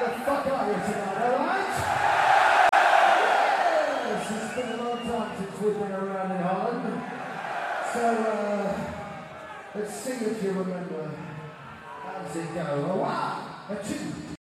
the fuck are you tonight, alright? Yes, it's been a long time since we've been around in Holland. So, let's see if you remember. How does it go? A one, a two.